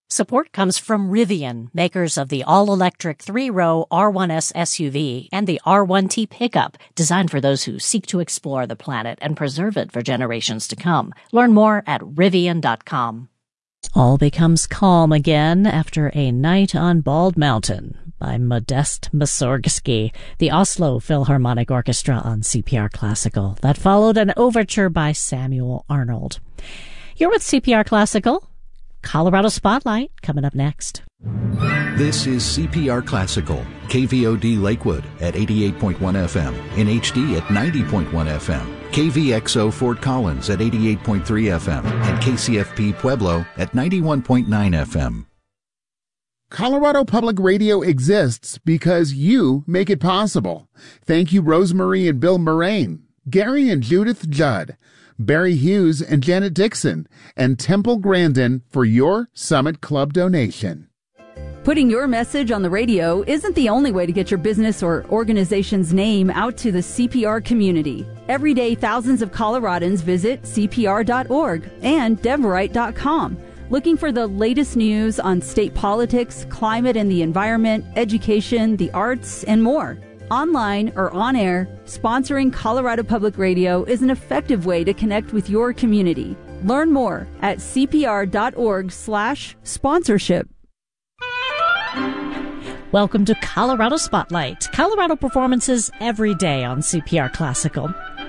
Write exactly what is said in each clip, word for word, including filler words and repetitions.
Support comes from Rivian, makers of the all-electric three-row R one S S U V and the R one T pickup, designed for those who seek to explore the planet and preserve it for generations to come. Learn more at Rivian dot com. All becomes calm again after a night on Bald Mountain by Modest Mussorgsky, the Oslo Philharmonic Orchestra on C P R Classical. That followed an overture by Samuel Arnold. You're with C P R Classical. Colorado Spotlight coming up next. This is C P R Classical, K V O D Lakewood at eighty-eight point one F M, in H D at ninety point one F M, K V X O Fort Collins at eighty-eight point three F M, and K C F P Pueblo at ninety-one point nine F M. Colorado Public Radio exists because you make it possible. Thank you, Rosemarie and Bill Moraine, Gary and Judith Judd, Barry Hughes and Janet Dixon, and Temple Grandin for your Summit Club donation. Putting your message on the radio isn't the only way to get your business or organization's name out to the C P R community. Every day, thousands of Coloradans visit C P R dot org and Deverite dot com, looking for the latest news on state politics, climate and the environment, education, the arts, and more. Online or on air, sponsoring Colorado Public Radio is an effective way to connect with your community. Learn more at C P R dot org slash sponsorship. Welcome to Colorado Spotlight, Colorado performances every day on C P R Classical.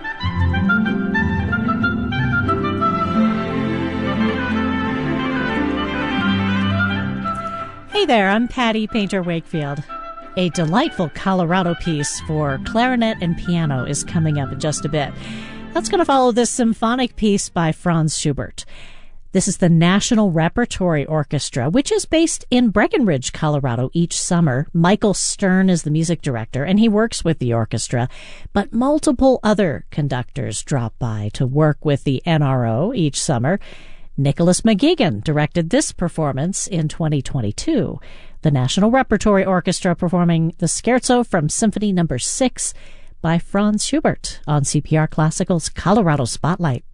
Hey there, I'm Patty Painter Wakefield. A delightful Colorado piece for clarinet and piano is coming up in just a bit. That's going to follow this symphonic piece by Franz Schubert. This is the National Repertory Orchestra, which is based in Breckenridge, Colorado each summer. Michael Stern is the music director, and he works with the orchestra. But multiple other conductors drop by to work with the N R O each summer. Nicholas McGeegan directed this performance in twenty twenty-two. The National Repertory Orchestra performing the Scherzo from Symphony Number six by Franz Schubert on C P R Classical's Colorado Spotlight.